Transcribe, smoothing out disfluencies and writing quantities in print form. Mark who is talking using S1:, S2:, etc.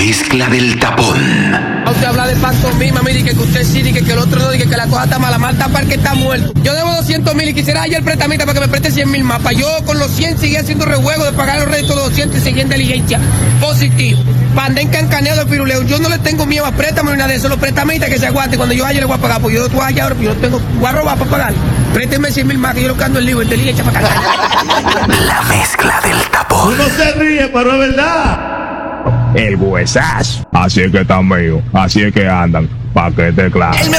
S1: Mezcla del tapón.
S2: Usted habla de pantomima, mire, que usted sí, que el otro no, que la cosa está mala, mal tapar que está muerto. Yo debo 200,000 y quisiera ayer prestamita para que me preste 100,000 más. Para yo con los 100 seguir haciendo rejuego de pagar los réditos de 200 y seguir en diligencia. Positivo. Panden cancaneo de firuleo. Yo no le tengo miedo a préstamo ni nada de eso. Los prestamitas que se aguante. Cuando yo ayer le voy a pagar, pues yo voy allá ahora, pues yo tengo, voy a robar para pagar. Présteme 100,000 más, que yo lo cando en libro, en diligencia para cantar.
S1: La mezcla del tapón.
S3: Uno se ríe, pero es verdad.
S4: El huesazo. Así es que están míos, así es que andan, pa' que te claro.
S1: El